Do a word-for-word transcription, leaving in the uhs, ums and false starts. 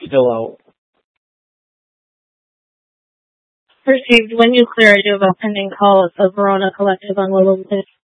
Still out. Received. When you clear, I do have a pending call of Verona Collective on Willow List.